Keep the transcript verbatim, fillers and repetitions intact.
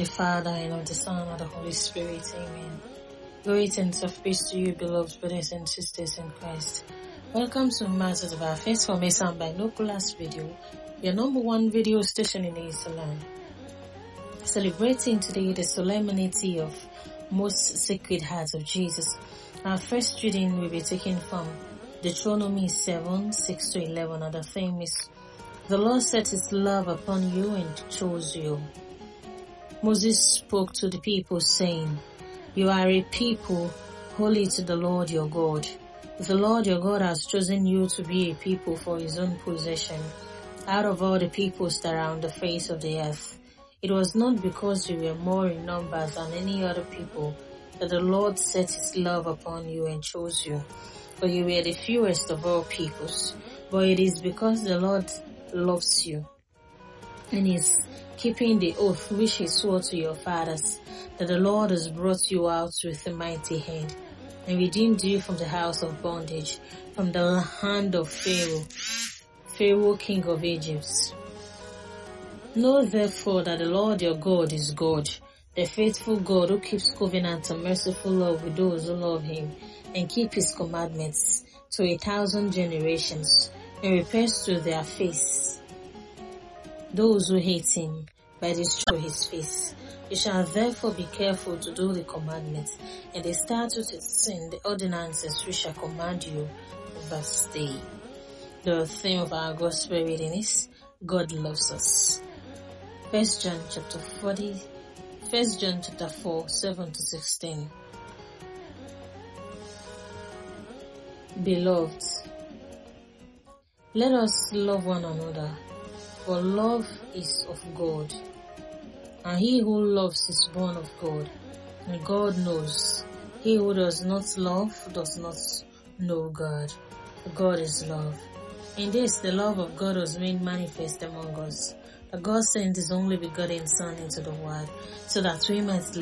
the Father, and of the Son, and of the Holy Spirit. Amen. Greetings of peace to you, beloved brothers and sisters in Christ. Welcome to Matters of our Faith from Islam Binoculars Video, your number one video station in Islam. Celebrating today the solemnity of Most Sacred Heart of Jesus. Our first reading will be taken from Deuteronomy seven, six to eleven, and the theme is, the Lord set his love upon you and chose you. Moses spoke to the people saying, you are a people holy to the Lord your God. The Lord your God has chosen you to be a people for his own possession out of all the peoples that are on the face of the earth. It was not because you were more in numbers than any other people that the Lord set his love upon you and chose you, for you were the fewest of all peoples, but it is because the Lord loves you and is keeping the oath which he swore to your fathers, that the Lord has brought you out with a mighty hand and redeemed you from the house of bondage, from the hand of Pharaoh, Pharaoh king of Egypt. Know therefore that the Lord your God is God, the faithful God who keeps covenant and merciful love with those who love him and keep his commandments to a thousand generations, and repairs to their face those who hate him by destroying his face. You shall therefore be careful to do the commandments and the statutes and the ordinances which shall command you this day. The theme of our gospel reading is, God loves us. First John chapter forty, First John chapter four, seven to sixteen. Beloved, let us love one another, for love is of God, and he who loves is born of God, and God knows. He who does not love does not know God, for God is love. In this, the love of God was made manifest among us, that God sent his only begotten Son into the world, so that we might